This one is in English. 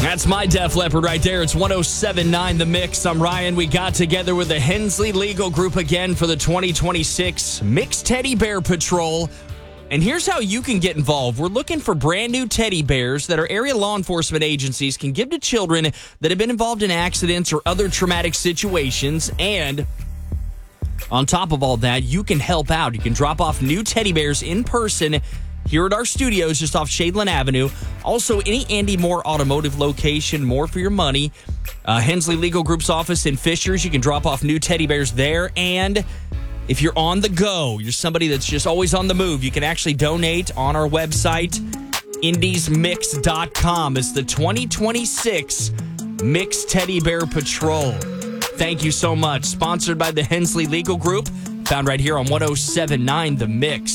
That's my Def Leppard right there. It's 107.9 The Mix. I'm Ryan. We got together with the Hensley Legal Group again for the 2026 Mixed Teddy Bear Patrol. And here's how you can get involved. We're looking for brand new teddy bears that our area law enforcement agencies can give to children that have been involved in accidents or other traumatic situations. And on top of all that, you can help out. You can drop off new teddy bears in person here at our studios just off Shadeland Avenue. Also, any Andy Moore automotive location, more for your money. Hensley Legal Group's office in Fishers, you can drop off new teddy bears there. And if you're on the go, you're somebody that's just always on the move, you can actually donate on our website, indiesmix.com. It's the 2026 Mixed Teddy Bear Patrol. Thank you so much. Sponsored by the Hensley Legal Group, found right here on 107.9 The Mix.